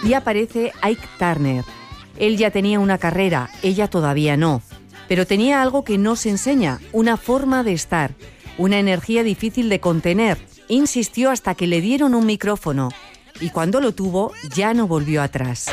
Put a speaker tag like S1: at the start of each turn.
S1: y aparece Ike Turner. Él ya tenía una carrera, ella todavía no. Pero tenía algo que no se enseña, una forma de estar, una energía difícil de contener. Insistió hasta que le dieron un micrófono y cuando lo tuvo ya no volvió atrás.